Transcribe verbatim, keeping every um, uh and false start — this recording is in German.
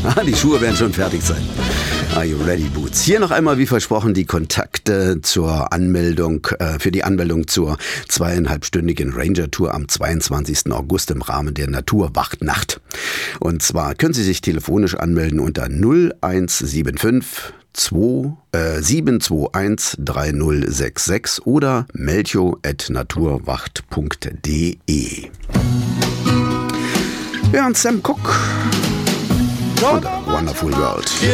Ah, die Schuhe werden schon fertig sein. Are you ready, Boots? Hier noch einmal, wie versprochen, die Kontakte zur Anmeldung, äh, für die Anmeldung zur zweieinhalbstündigen Ranger-Tour am zweiundzwanzigsten August im Rahmen der Naturwachtnacht. Und zwar können Sie sich telefonisch anmelden unter null eins sieben fünf sieben zwei eins drei null sechs sechs oder melcho at naturwacht punkt de. Ja, und Sam Cooke und A Wonderful World.